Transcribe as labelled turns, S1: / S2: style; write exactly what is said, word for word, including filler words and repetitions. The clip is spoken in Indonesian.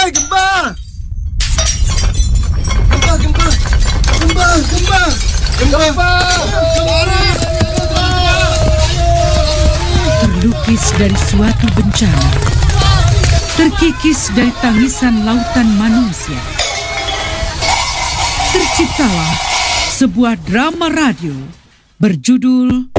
S1: gempa! Gempa, gempa! Gempa, gempa! Gempa!
S2: Terlukis dari suatu bencana, terkikis dari tangisan lautan manusia. Terciptalah sebuah drama radio berjudul